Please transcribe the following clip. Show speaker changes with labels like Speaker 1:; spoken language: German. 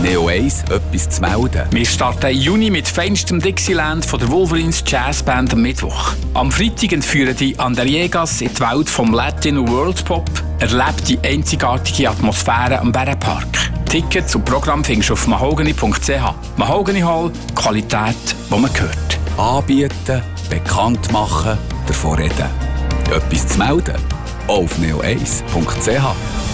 Speaker 1: Neo 1 etwas zu melden?
Speaker 2: Wir starten im Juni mit feinstem Dixieland von der Wolverines Jazzband am Mittwoch. Am Freitag entführen die Anderiegas in die Welt vom Latin und World Pop. Erlebt die einzigartige Atmosphäre am Bärenpark. Tickets und Programm findest du auf mahogany.ch. Mahogany Hall, Qualität, die man hört.
Speaker 1: Anbieten, bekannt machen, davon reden. Etwas zu melden? Auf neo1.ch.